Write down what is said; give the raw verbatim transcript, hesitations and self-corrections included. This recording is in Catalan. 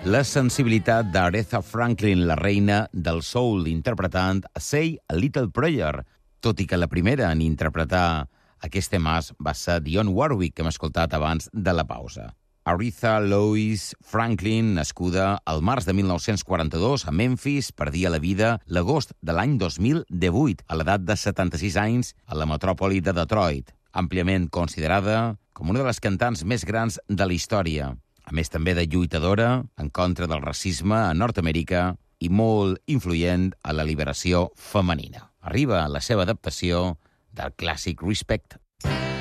La sensibilitat d'Aretha Franklin, la reina del soul, interpretant Say a Little Prayer, tot i que la primera en interpretar aquest temes va ser Dionne Warwick, que hem escoltat abans de la pausa. Aretha Louise Franklin, nascuda al març de mil nou-cents quaranta-dos a Memphis, perdia la vida l'agost de l'any dos mil divuit, a l'edat de setanta-sis anys, a la metròpoli de Detroit, àmpliament considerada com una de les cantants més grans de la història, a més també de lluitadora en contra del racisme a Nord-Amèrica i molt influent a la liberació femenina. Arriba la seva adaptació del clàssic Respect.